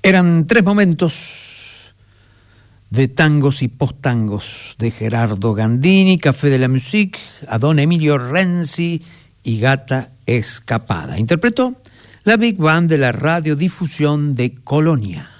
Eran 3 momentos de tangos y post-tangos de Gerardo Gandini, Café de la Musique, a Don Emilio Renzi y Gata Escapada. Interpretó la Big Band de la radiodifusión de Colonia.